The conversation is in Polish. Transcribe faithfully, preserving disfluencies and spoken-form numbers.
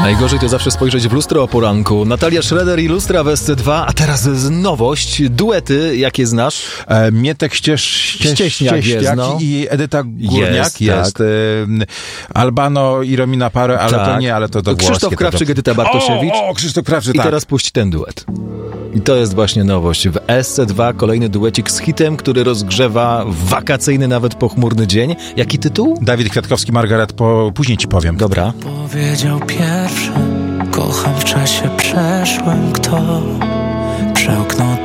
Najgorzej to zawsze spojrzeć w lustro o poranku. Natalia Schroeder i Lustra w S C dwa, a teraz z nowość, duety, jakie znasz? E, Mietek Ścież, Ścież, Ścieśniak Ścieśniak jest, no. i Edyta Górniak Jest, jest. tak. E, Albano i Romina Parę, ale tak. to nie, ale to do Krzysztof włoskie. Krawczyk, to... Edyta Bartosiewicz. O, o, Krzysztof Krawczyk, I tak. teraz puść ten duet. I to jest właśnie nowość. W S C dwa kolejny duecik z hitem, który rozgrzewa wakacyjny, nawet pochmurny dzień. Jaki tytuł? Dawid Kwiatkowski, Margaret, po... później ci powiem. Dobra. Powiedział pierwszy, kocham w czasie przeszłym, kto przełknął